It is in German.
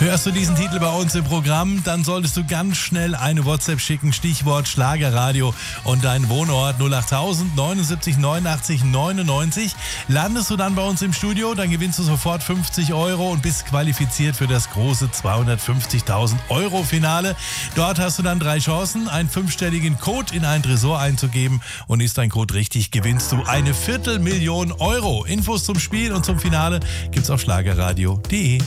Hörst du diesen Titel bei uns im Programm, dann solltest du ganz schnell eine WhatsApp schicken, Stichwort Schlagerradio und deinen Wohnort 08000 79 89 99. Landest du dann bei uns im Studio, dann gewinnst du sofort 50 Euro und bist qualifiziert für das große 250.000 Euro Finale. Dort hast du dann 3 Chancen, einen 5-stelligen Code in einen Tresor einzugeben, und ist dein Code richtig, gewinnst du eine 250.000 Euro. Infos zum Spiel und zum Finale gibt's auf schlagerradio.de.